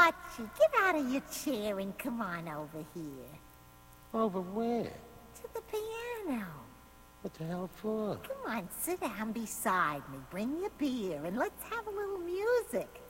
Archie, get out of your chair and come on over here. Over where? To the piano. What the hell for? Come on, sit down beside me. Bring your beer and let's have a little music.